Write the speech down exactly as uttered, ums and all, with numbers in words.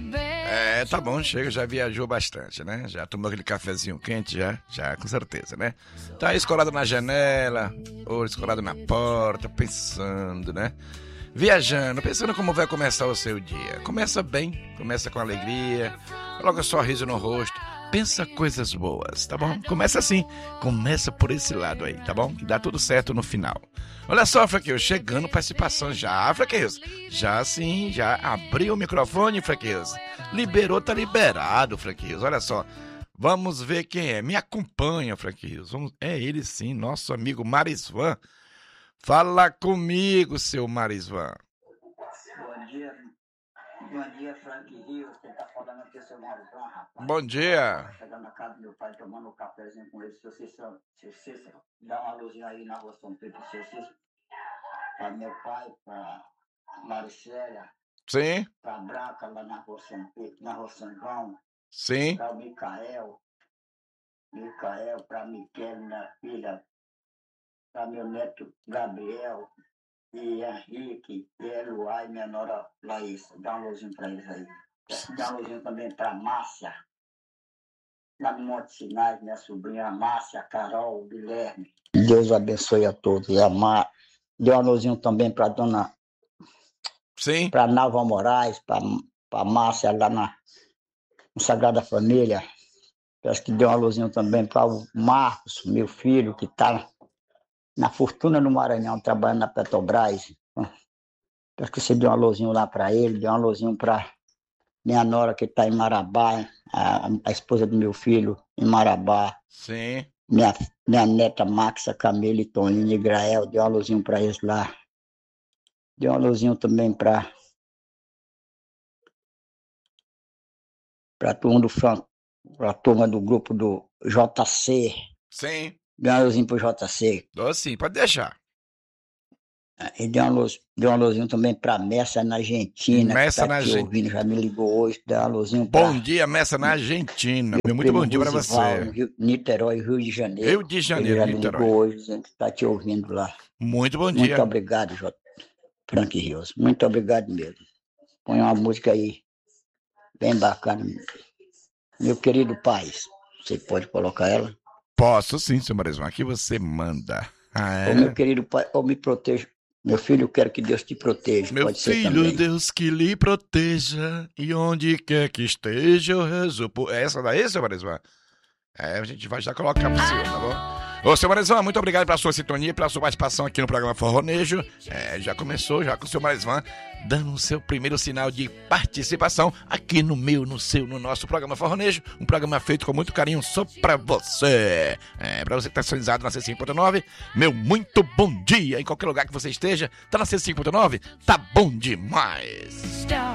É, tá bom, chega, já viajou bastante, né? Já tomou aquele cafezinho quente, já, já, com certeza, né? Tá aí escorado na janela, ou escorado na porta, pensando, né? Viajando, pensando como vai começar o seu dia. Começa bem, começa com alegria, coloca um sorriso no rosto, pensa coisas boas, tá bom? Começa assim, começa por esse lado aí, tá bom? Que dá tudo certo no final. Olha só, Fraqueus, chegando participação já, Fraqueus. Já sim, já abriu o microfone, Fraqueus. Liberou, tá liberado, Fraqueus. Olha só, vamos ver quem é. Me acompanha, Fraqueus. Vamos... É ele sim, nosso amigo Marisvan. Fala comigo, seu Marisvan. Bom dia, bom dia, Frank Rios. Quem tá falando aqui é o seu Marisvan, rapaz. Bom dia. Chegando na casa do meu pai, tomando um cafezinho com ele. Seu Cícero, seu Cícero, dá uma luzinha aí na rua São Pedro, seu Cícero. Para meu pai, para Maricélia. Sim. Para Branca, lá na rua São Pedro, na rua São João. Sim. Para o Micael. Micael, para Miquel, minha filha. Para meu neto Gabriel. E Henrique, e Eloá e minha nora Laísa. Dá um luzinho para eles aí. Dá um luzinho também para Márcia. Lá no Monte Sinai, minha sobrinha Márcia, Carol, Guilherme. Deus abençoe a todos. E a Mar... Deu um alôzinho também para dona. Sim. Para Nalva Moraes, para Márcia lá na, na Sagrada Família. Eu acho que deu um alôzinho também para o Marcos, meu filho, que está na Fortuna no Maranhão, trabalhando na Petrobras. Eu acho que você deu um alôzinho lá para ele, deu um alôzinho para minha nora, que está em Marabá, a, a esposa do meu filho, em Marabá. Sim. Minha, minha neta Maxa, Camila e Toninho e Grael, deu um alôzinho para eles lá. Deu um alôzinho também para para a turma do Franco, para a turma do grupo do J C. Sim. Deu um alôzinho pro J C. Dou sim, pode deixar. E deu um alôzinho, deu um alôzinho também para a Messa na Argentina, Messa que tá na te Argen- ouvindo, já me ligou hoje, deu um alôzinho para... Bom dia, Messa na Argentina. Meu Muito bom primo dia para Rosival, você. no Rio, Niterói, Rio de Janeiro. Rio de Janeiro, Ele já me Niterói. ligou hoje, dizendo que está te ouvindo lá. Muito bom Muito dia. obrigado, J. Frank Rios. Muito obrigado mesmo. Põe uma música aí, bem bacana. Meu querido pai, você pode colocar ela? Posso sim, seu Marisvan. Aqui você manda. Ah, Ô, meu é? querido pai, ô, me proteja. Meu filho, eu quero que Deus te proteja. Meu Pode ser filho, também. Deus que lhe proteja, e onde quer que esteja, eu rezo por... É essa daí, seu Marisvan? É, a gente vai já colocar pro senhor, tá bom? Ô, seu Marisvan, muito obrigado pela sua sintonia, pela sua participação aqui no programa Forronejo. É, já começou já com o seu Marisvan, dando o seu primeiro sinal de participação aqui no meu, no seu, no nosso programa Forronejo. Um programa feito com muito carinho só pra você. É, pra você que tá sintonizado na C cinco ponto nove, meu muito bom dia. Em qualquer lugar que você esteja, tá na C cinco ponto nove, tá bom demais.